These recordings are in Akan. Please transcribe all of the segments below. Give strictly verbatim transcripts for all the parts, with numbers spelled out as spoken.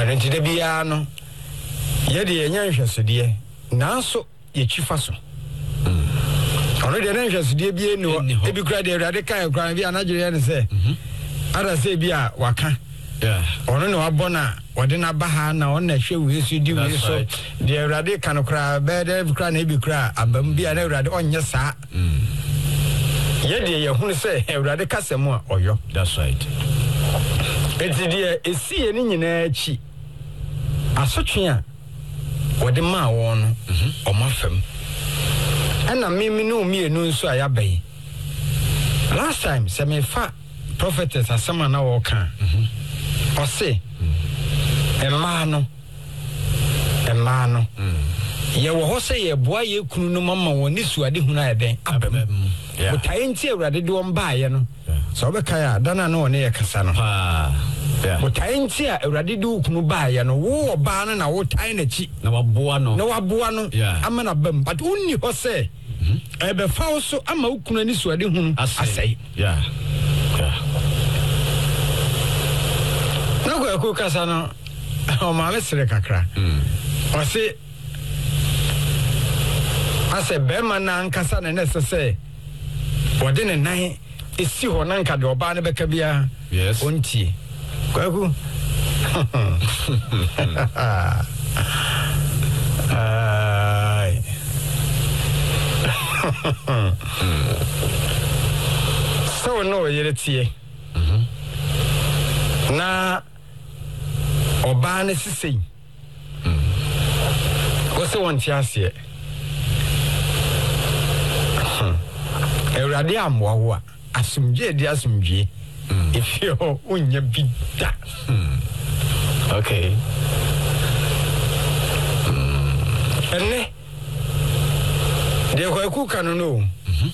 Arenti de bia no ye de enya nhwesode nanso ye chifa so ono de na nhwesode bia no e bi kura de Awurade kan kura bia na gere ne se ada se bia waka yeah ono no abona wode na baha na ono na hwe wesu di weso de Awurade kan kura be de kura na bi kura abam bia na Awurade onye saa ye de ye hunu se Awurade kasem a oyo. That's right. Eti de esi ni nyina achi asotwe a wode ma wo no omafam ana mimi no mienu nso ayabai. Last time se me fa prophetess asema na wo kan o se emma no emma no ye wo ho se ye boa ye kunu no mama woni suade hunu ayeden abam botaye nti Awurade de won baaye no so obekaya dana no ne ye kasa no ah yeah botaye nti a Awurade de kunu baaye no wo oba no na wo taye na chi na waboa no na waboa no amana bam but unni ho se ebe fa so ama ukunu ani suade hunu asai yeah yeah na go ko kasa no o ma mesere kakra o se ase be man na nkasa na ne se wode ne nan esi ho na nka de oba ne beka bia yes ontie kwaku ai so no yere tie na oba ne sisei ko se won tie ase Awurade amwa wo asumje di asumje ifio unya bida okay enne de ko ku kanu no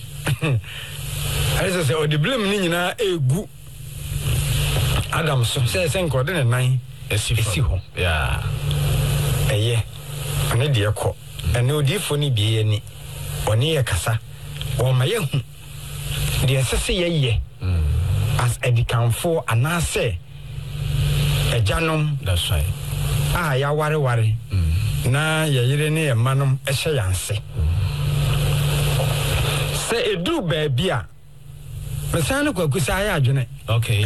ayese se odi blame ni nyina egu Adam so se se nko de ne nan esi ho yeah eye ane de ko ene odifo ni biye ni oni ye kasa o maye hu de sese ye ye as edikanfo anase ejanom. That's right. Ah ya ware ware na ye yire ne ye manom ehye yanse se eduru ba bia mesane kwakusa ya adwene. Okay.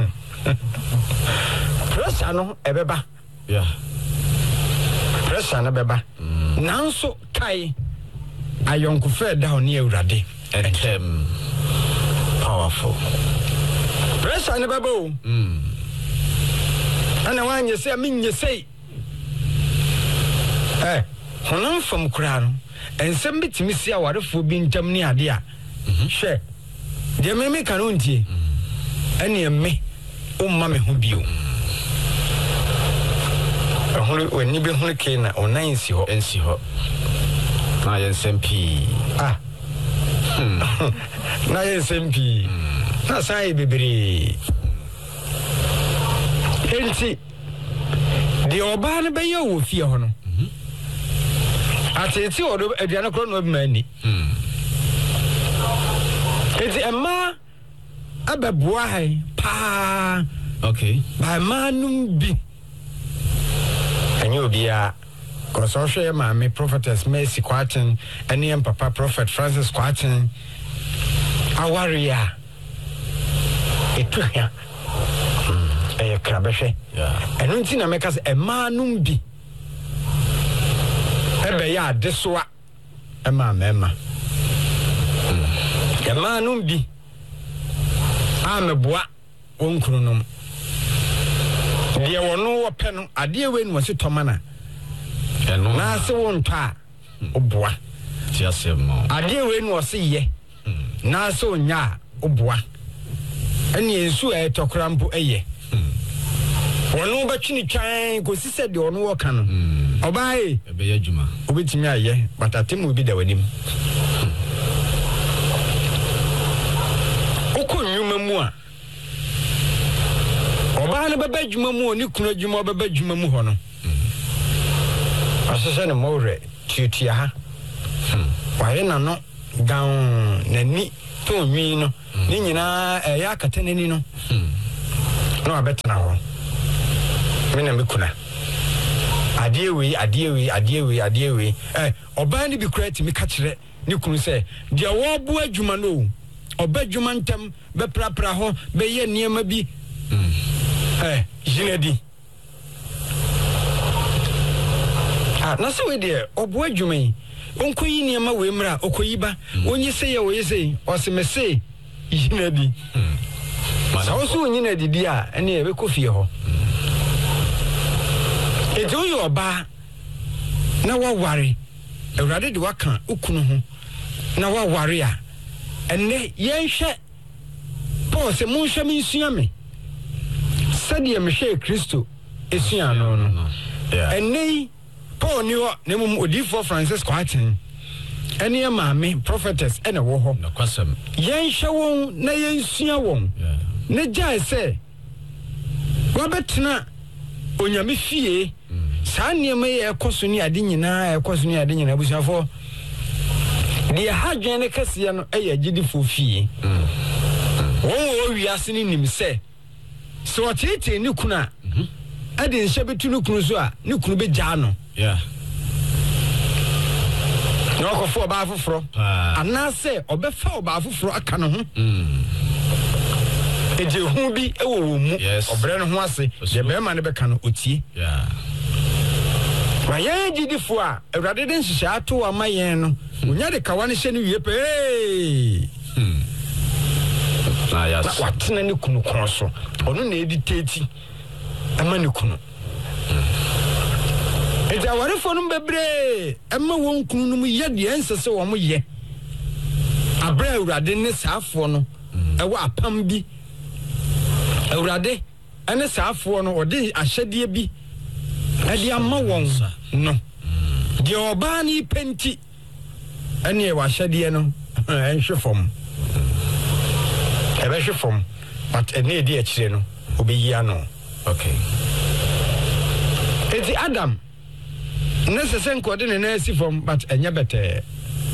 Pressure no ebeba yeah pressure na beba nanso kai ayonku fe da oni Awurade and um, powerful pressure na beba o mm ana wanye se minye sei eh honon fam kura no ensem bitimi sia warefo bi ntam ni ade a hwe de me me kan ontie ene me umma me ho bio ehuru oni be huru ke na onan si ho ensi ho na yensem pi ah na yensem pi na sai bibiri enti de oba ne be ye wo fie ho no ateti odo aduane kro no bimani enti emma ababua hai pa okay ba manum bi enyo bia koso hwe ma me prophetess Mercy Kwachen ene papa prophet Francis Kwachen awaria etuhia eh krabehwe yeah eno nti na meka se emanum bi ebe ya desoa ema mema emanum bi ameboa wonkununum de wono wope no ade we no se tomana eno na se wonta oboa ti asemo ade we no se ye na se onya oboa ene ensu e tokrampo eye wono batwini twan ko sise de wono wo kan no obae ebe ya juma obetimi aye batatemu bi da wanim okonyuma mu a oba ne baba djuma mu oni kunu djuma baba djuma mu ho no asese ne more tutua ha waye na no gan nani to nwi no ni nyina eya akatanani no no abetena ho me na me kuna adewe adewe adewe adewe eh oba ni bi kura ti mi ka kire ni kunu se de wo bu adwuma no oba adwuma ntam be prapra ho be ye niema bi eh jinedi ah na se we de obo adwuma yi onko yi niema we mra okoyi ba onyi se ye wo ye se o se me se jinedi sa wo so nyina didi a ene e be kofie ho ejo yo ba na wa ware Ewurade de waka ukunu ho na wa ware a enne yenhwe Paul se munhwe me nsua me sade me hwe Kristo esua no no enne Paul ni ho na mum odifo Francis Kwaten ene ya maame prophetess ene wo ho na kwasam yenhwe won na yensua won na jai se wabetena onyame fie saa niema ye ekoso ni ade nyina ekoso ni ade nyina busuafo de hadwen ne kase no eye agidifo fie wo wo wiase ni nim se so tete ni kuna ade nhyɛ betu ni kunu so a ni kunu be gya no yeah no ko fo ba foforo ana se obefa oba foforo aka no ho eje hu bi ewo wo mu obre no ho ase de be ma ne be ka no otie yeah ma ye gidifo a Ewurade den hihye ato ama yen no onya de kawa ne hye ne wie pe hmm na ya na watena ne kunu kon so ono na edi teti ama ne kunu eja warefo no bebre ama won kunu no mu ye de ensese wo mo ye abra Ewurade ne saafo no ewo apam bi Ewurade ene saafo no ode ahyede bi ade ama won no de oba ni penti ene e wa hyede no enhwe fom ebe hwe fom but ene edi akire no obeyi ano okay eti Adam necessary nkode ne na si fom but enye bete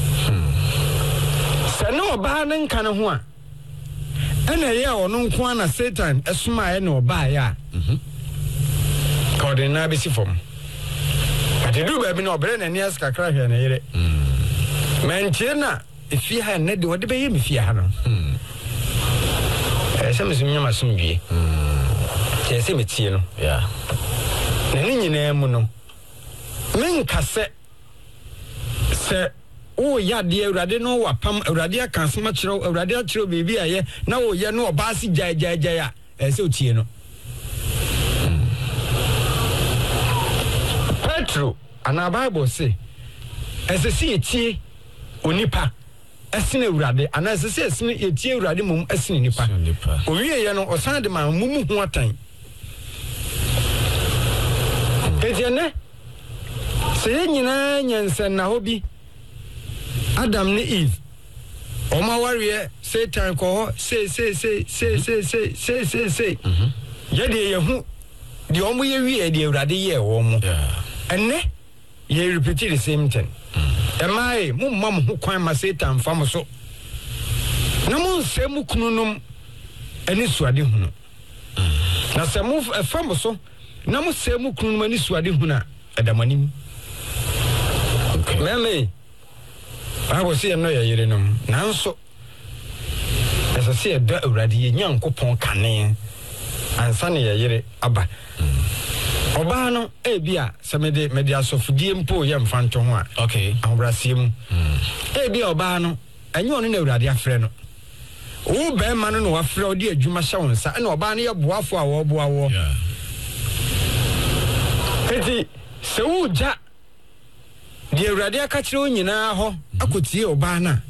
se no oba ne nka ne ho a ene ye ono nko ana Satan esuma ye no oba ya mhm kode na be si fom ati du ba bi no obre na ni aska kra hwe na yire mhm mentie na efie ha ne de wode be ye me fie ha no mhm eh se me sunya masum wie mhm ye se me tie no yeah na ni nyina mu no men kase se o ya de Ewurade no wapam Ewurade aka asema kire Ewurade akire bebi aye na o ye no oba si jai jai jai a eh se otie no Petro ana Bible say ese si etie onipa esine Ewurade ana ese si esine etie Ewurade mum esine nipa owie ye no osan de ma mumu ho atan etiene se nyina nyansen na hobi Adam ne Eve oma warrior Satan ko say say say say say say say say say mhm ye de ye hu de omo ye wi de Ewurade ye wo mo enne ye repeat the same thing am I mum mam ho kwan ma Satan fam so na mun se mu kununum eni suade hu no na se mu fam so na mu se mu kununum eni suade hu na adamanim okay meme I was see no ye yerenom nanso esa se da Ewurade ye nyankopon kane ansa ne ye yere aba oba no e bia se me de me de asofudie mpo ye mfanto ho a okay ahobrasiem e bia oba no enye ono na Ewurade afre no wo be ma no no wafre odi adwuma hye won sa na oba no ye boafo a wo boa wo yeah eti se wo ja de Ewurade aka kire onyina ho akotie oba na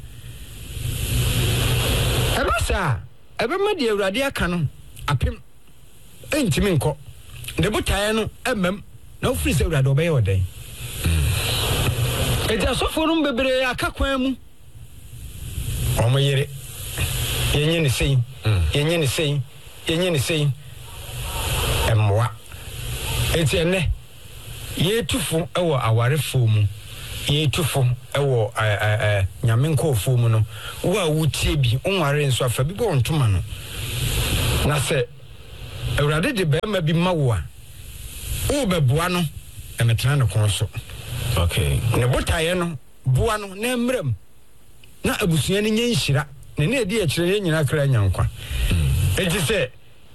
eba sa eba ma de Ewurade aka no apem entimi nko de botae no emem na ofiri se Ewurade obaye odan eti asofo no bebre aka kwan mu omo yere yenye ne sei yenye ne sei yenye ne sei emwa eti ene ye tufu ewo awarefo mu ye tufu ewo eh eh nyame nkofo mu no wo a wutie bi onware nso afa bi bo ntoma no na se Ewurade de be ma bi ma wo a wo beboa no na metra no kon so okay ne botaye no boa no na mrem na abusua ni nyenhyira ne ne edi akire ye nyina kra nyankwa enti se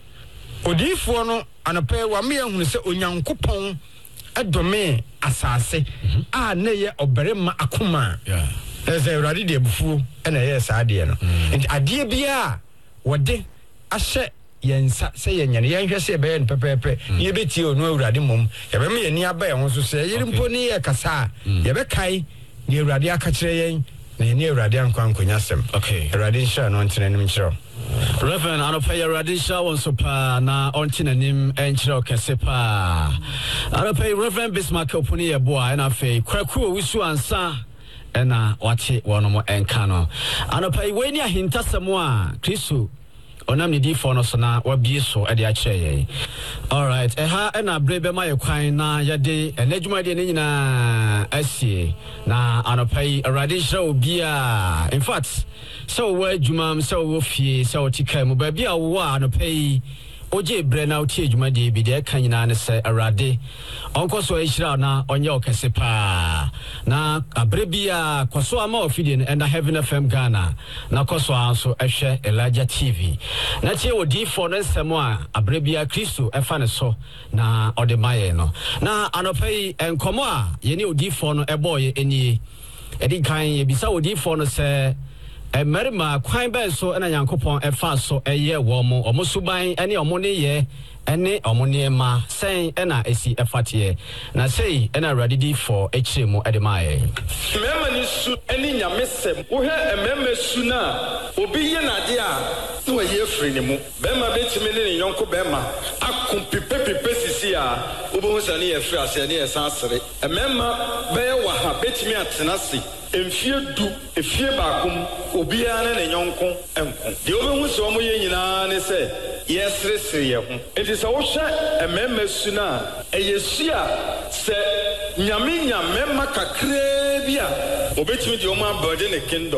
odifo no anope wa me ehunu se onyankopon adome asase a na ye oberema akoma yeah ese urade de bufu na ye sa ade no enti ade bia wode ahye yensa se yenyane yenhwe se be no pepepe ye beti onu urade mom ye be me ye ni aba ye ho so se ye mpo ni ye kasa ye be kai ni urade aka kire yen na ni urade ankwa ankonya sem okay urade nsha no ntene nim kire Reverend Anope urade sha won so pa na ontene nim enkyere okese pa Anope Reverend Bismarck opuni ye boa na fe kwaku wisu ansa ena wache wono enka no Anope we ni ahintasem a Kristo onam ni difo no so na wabie so e de a kire all right eh ha ena brebe ma ye kwan na ye de enadwuma de ni nyina asie na Anope urade sha obia in fact so we jumam so wo fie so tika mu ba bia wo Anope oje bre na otie juma de bi de kan nyina ne se urade onko so ehira na onye okese pa na abre bia koso ama ofide no enda Heaven F M Ghana na koso anso ehwe Elijah T V na tie odi for no nsemo a abre bia Kristo efa ne so na ode maye no na Anope enkomo a ye ne odi for no eboye eni edi kan ye bisa odi for no se emerima kwan ben so ena Yankopon efa so eye wo mo omusuban ene omone ye ene omone ma sen ena esi efate na sei ena ready for echiremu edemaye mema ni su ene nyamesem wo he emema su na obi ye na de a no ye free ne mu bema betime ne nyonko bema akompi pepepe sisi a obo hu sane ye free ase ne ye sansere emema be wa ha betime atena se emfie du efie baakum obia na ne nyonko enko de obo hu so mo ye nyina ne se yesre sre ye ho enti se wo hwe emema su na eyesu a se nyame nyamema kakre bia obetimi de o ma burden the kingdom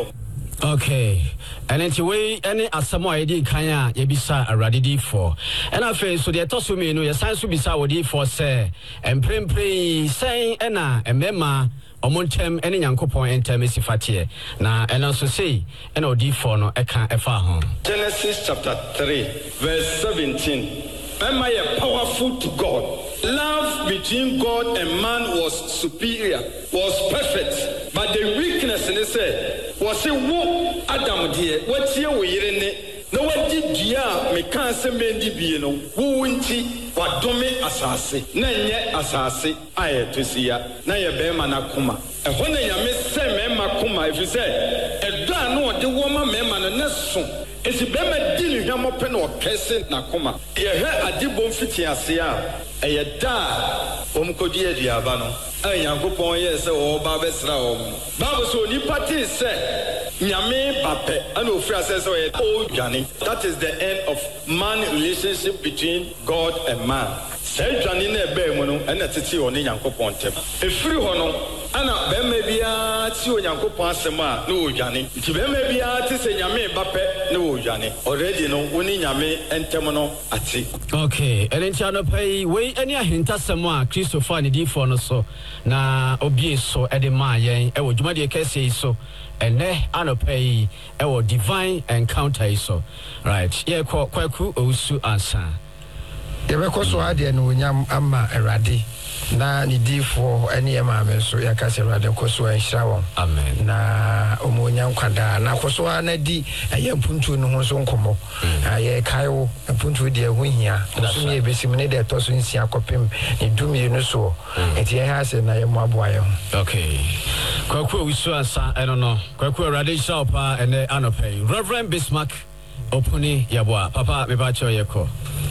okay and then we any asamo edi kan a ye bisa arade for and afa so de toso me no ye san so bisa wodi for say emprempre sen ena emema omontem ene Yankopon entem sifate na ena so sei ena odi for no eka efa ho Genesis chapter three verse seventeen. Am I powerful to God? Love between God and man was superior, was perfect. But the weakness in it said, was it wo Adam dear, what's here we in it? No one did dia, me can't say mendi be no, who winty, what do me asase, nanye asase, I to see ya, Naya Bema Nakuma. And when I miss say Makuma, if you say, a da no, the woman memman and nesso. Esi bema dini hamo peno kese na koma. Ye he adibon fiti asia. Eye da omkodi e diaba no. E Yankopon ye se o ba besra o. Bible so ni party se nyame bape ana ofri ase se o o dwane. That is the end of man relationship between God and man. Say dwane na ebe mu no na tete o ne Yankopon tem. Efiri ho no ana bema bia ti o Yankopon asem a na o dwane. Ti bema bia ti se nyame bape na o dwane. Already no woni nyame entem no ati. Okay, elenti Anope we any ahintasem a Christopher ne di for no so na obie so ede ma yen e wo dwuma de kese so ene Anope e wo divine encounter so right ye kwa kwaku osu ansa ye be ko so ade no nyam ama erade na ni di for ene ye ma me so ya ka se erade ko so enhira won amen na omonya nkwada na ko so na di ye mpuntu no ho so nkomo ye kai wo mpuntu de ho hia so me besim ne de to so nsia kopem ni dumie no so enti ye ha se na ye mo aboa ye ho okay kwaku osu ansa I don't know kwaku erade shop ene Anope Reverend Bismarck opuni yabwa papa me ba cho ye ko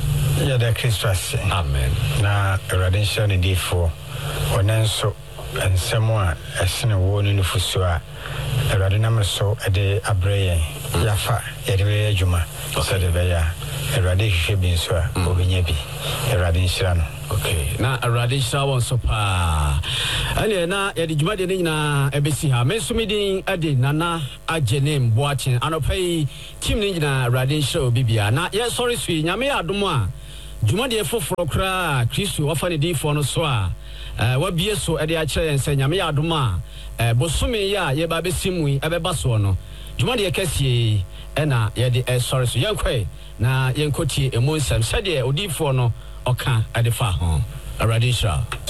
ya da Christus amen na erade nhyɛ ne difo onenso ensemo a esene wo no nufuso a erade nam so ede abreye yafa yede be adwuma so de be ya erade hwehwe bi nso a obinya bi erade nhyira no okay na erade nhyira won so pa ane na yede dwuma de nyina ebesi ha me so medin ade nana agene mboachen Anope team ni nyina erade nhyira obibia na ye sorry sui nyame adom a Jumadi foforo kra Kristo wafa ne difo no so a wabie so e de a kire yense nyame ya adoma bosome ya ye ba besimu e beba so no Jumadi kese e na ye de e sorry so yenkwe na yenkotie emu nsem sede odifo no oka ade fa ho Radisha